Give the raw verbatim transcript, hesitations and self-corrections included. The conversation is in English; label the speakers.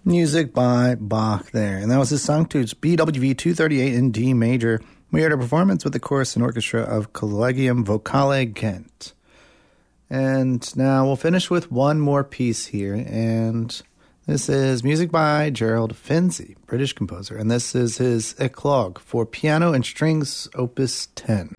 Speaker 1: Music by Bach there. And that was his Sanctus, B W V two thirty-eight in D major. We heard a performance with the chorus and orchestra of Collegium Vocale Ghent. And now we'll finish with one more piece here. And this is music by Gerald Finzi, British composer. And this is his Eclogue for piano and strings, opus ten.